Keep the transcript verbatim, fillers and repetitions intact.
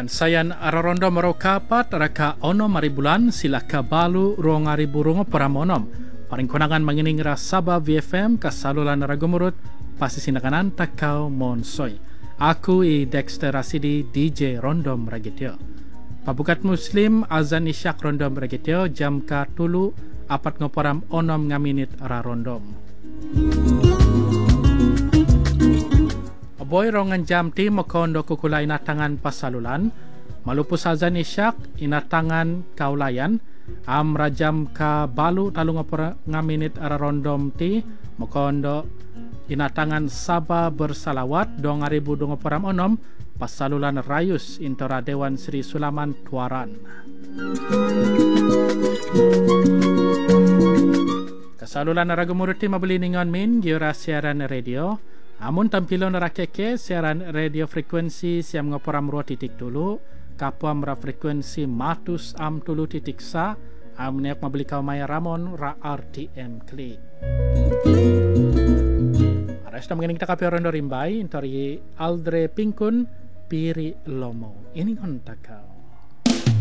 Dan sayan ararondo merokapat raka ono maribulan silaka balu ruang aribu rungo paramonom. Paring konangan mengining rasaba V F M kasalulan ragumurut pasti sinakanan takau monsoy. Aku i Dexter Rasidi D J Rondom Ragityo. Pabukat Muslim azan isyak Rondom Ragityo jam ka tulu apat ngoporam onom ngaminit rarondom. Boy rongan jam ti makondo kukula inatangan pasalulan malupus azan isyak inatangan kaulayan am rajam ka balu talung apara ngaminit ararondom ti makondo inatangan saba bersalawat dong aribu dong aparam onom pasalulan rayus intora Dewan Sri Sulaman Tuaran. Kasalulan naragumurut ti mabeliningon min giura siaran radio. Amun tampilon rakeke siaran radio frekuensi siam ngoporam ruo titik tulu kapuam ra frekuensi matus am tulu titik sa am neak mabeli kau maya ramon ra R T M klik. Aras na mengining takapi rondo rimbai intori Aldre Pingkun Piri Lomo. Ini ngon takau.